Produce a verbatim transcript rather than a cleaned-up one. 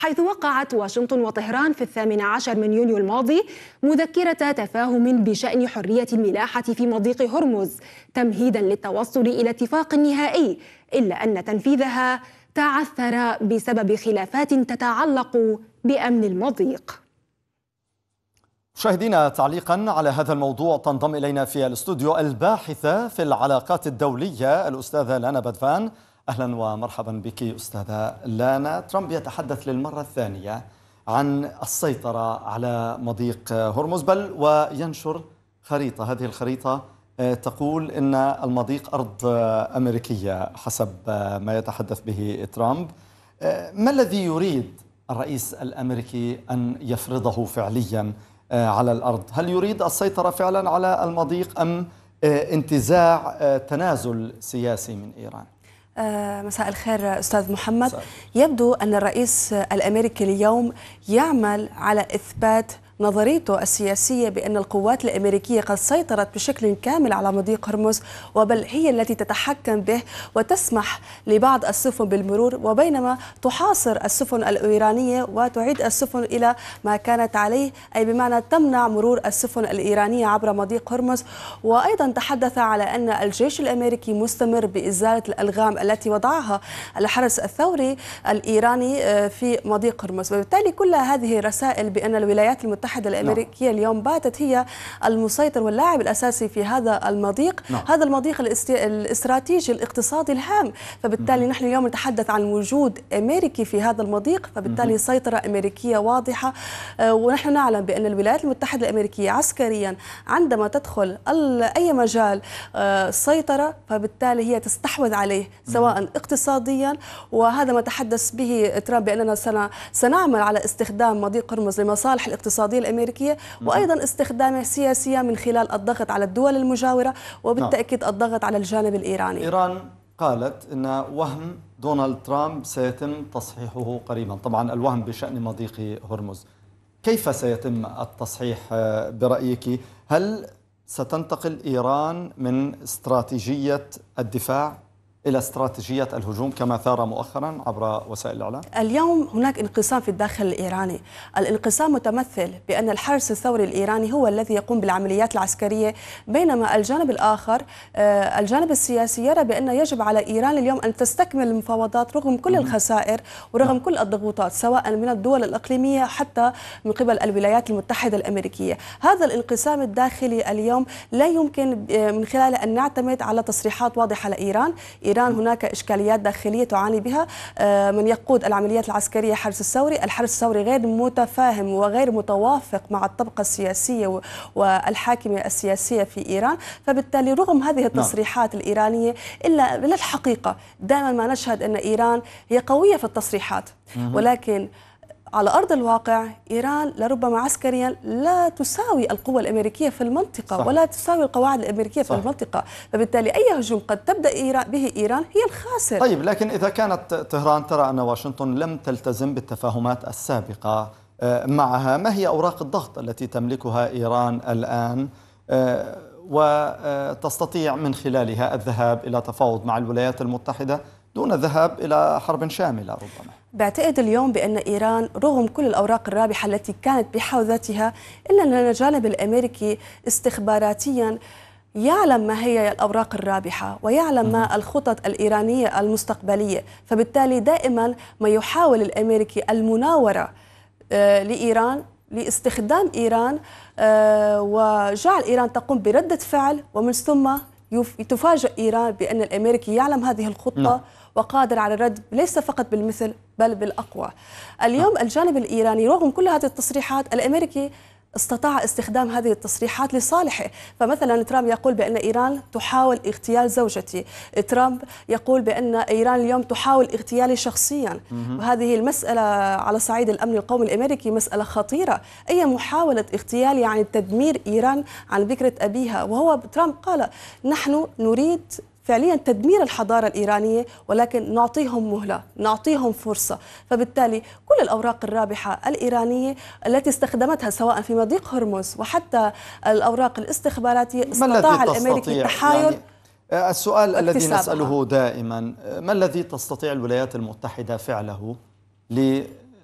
حيث وقعت واشنطن وطهران في الثامن عشر من يونيو الماضي مذكرة تفاهم بشأن حرية الملاحة في مضيق هرمز تمهيدا للتوصل إلى اتفاق نهائي، إلا أن تنفيذها تعثر بسبب خلافات تتعلق بأمن المضيق. مشاهدينا، تعليقا على هذا الموضوع تنضم إلينا في الاستوديو الباحثة في العلاقات الدولية الأستاذة لانا بدفان. أهلا ومرحبا بك أستاذة لانا. ترامب يتحدث للمرة الثانية عن السيطرة على مضيق هرمز، بل وينشر خريطة. هذه الخريطة تقول إن المضيق أرض أمريكية حسب ما يتحدث به ترامب. ما الذي يريد الرئيس الأمريكي أن يفرضه فعليا على الأرض؟ هل يريد السيطرة فعلا على المضيق أم انتزاع تنازل سياسي من إيران؟ مساء الخير أستاذ محمد. مساء. يبدو أن الرئيس الأمريكي اليوم يعمل على إثبات نظريته السياسية بأن القوات الأمريكية قد سيطرت بشكل كامل على مضيق هرمز، وبل هي التي تتحكم به وتسمح لبعض السفن بالمرور، وبينما تحاصر السفن الإيرانية وتعيد السفن إلى ما كانت عليه، أي بمعنى تمنع مرور السفن الإيرانية عبر مضيق هرمز. وأيضا تحدث على أن الجيش الأمريكي مستمر بإزالة الألغام التي وضعها الحرس الثوري الإيراني في مضيق هرمز، وبالتالي كل هذه رسائل بأن الولايات المتحدة الأمريكية نعم. اليوم باتت هي المسيطر واللاعب الأساسي في هذا المضيق. نعم. هذا المضيق الاستراتيجي الاقتصادي الهام، فبالتالي نحن اليوم نتحدث عن وجود أمريكي في هذا المضيق، فبالتالي سيطرة أمريكية واضحة. ونحن نعلم بأن الولايات المتحدة الأمريكية عسكريا عندما تدخل أي مجال سيطرة فبالتالي هي تستحوذ عليه سواء اقتصاديا، وهذا ما تحدث به ترامب بأننا سنعمل على استخدام مضيق هرمز لمصالح الاقتصادية الأمريكية، وأيضا استخدامه سياسيا من خلال الضغط على الدول المجاورة، وبالتأكيد الضغط على الجانب الإيراني. إيران قالت أن وهم دونالد ترامب سيتم تصحيحه قريبا، طبعا الوهم بشأن مضيق هرمز. كيف سيتم التصحيح برأيك؟ هل ستنتقل إيران من استراتيجية الدفاع إلى استراتيجية الهجوم كما ثار مؤخرا عبر وسائل الإعلام؟ اليوم هناك انقسام في الداخل الإيراني. الانقسام متمثل بأن الحرس الثوري الإيراني هو الذي يقوم بالعمليات العسكرية، بينما الجانب الآخر الجانب السياسي يرى بأن يجب على إيران اليوم أن تستكمل المفاوضات رغم كل الخسائر ورغم كل الضغوطات سواء من الدول الإقليمية حتى من قبل الولايات المتحدة الأمريكية. هذا الانقسام الداخلي اليوم لا يمكن من خلاله أن نعتمد على تصريحات واضحة لإيران. إيران هناك إشكاليات داخلية تعاني بها. من يقود العمليات العسكرية الحرس الثوري، الحرس الثوري غير متفاهم وغير متوافق مع الطبقة السياسية والحاكمة السياسية في إيران، فبالتالي رغم هذه التصريحات الإيرانية إلا بالحقيقة دائما ما نشهد أن إيران هي قوية في التصريحات، ولكن على أرض الواقع إيران لربما عسكريا لا تساوي القوى الأمريكية في المنطقة. صح. ولا تساوي القواعد الأمريكية صح. في المنطقة، فبالتالي أي هجوم قد تبدأ إيران به إيران هي الخاسر. طيب، لكن إذا كانت طهران ترى أن واشنطن لم تلتزم بالتفاهمات السابقة معها، ما هي أوراق الضغط التي تملكها إيران الآن وتستطيع من خلالها الذهاب إلى تفاوض مع الولايات المتحدة دون الذهاب إلى حرب شاملة ربما؟ بعتقد اليوم بأن إيران رغم كل الأوراق الرابحة التي كانت بحوزتها، إلا أن الجانب الأمريكي استخباراتيا يعلم ما هي الأوراق الرابحة ويعلم ما الخطط الإيرانية المستقبلية، فبالتالي دائما ما يحاول الأمريكي المناورة لإيران لاستخدام إيران وجعل إيران تقوم بردة فعل، ومن ثم تفاجئ إيران بأن الأمريكي يعلم هذه الخطة لا. وقادر على الرد ليس فقط بالمثل بل بالأقوى. اليوم لا. الجانب الإيراني رغم كل هذه التصريحات الأمريكي استطاع استخدام هذه التصريحات لصالحه. فمثلا ترامب يقول بأن إيران تحاول اغتيال زوجتي، ترامب يقول بأن إيران اليوم تحاول اغتيالي شخصيا، وهذه المسألة على صعيد الأمن القومي الأمريكي مسألة خطيرة. أي محاولة اغتيال يعني تدمير إيران عن بكرة أبيها، وهو ترامب قال نحن نريد فعليا تدمير الحضارة الإيرانية، ولكن نعطيهم مهلة، نعطيهم فرصة. فبالتالي كل الأوراق الرابحة الإيرانية التي استخدمتها سواء في مضيق هرمز وحتى الأوراق الاستخباراتية استطاع الأمريكي التحايل. يعني السؤال الذي نسأله دائما، ما الذي تستطيع الولايات المتحدة فعله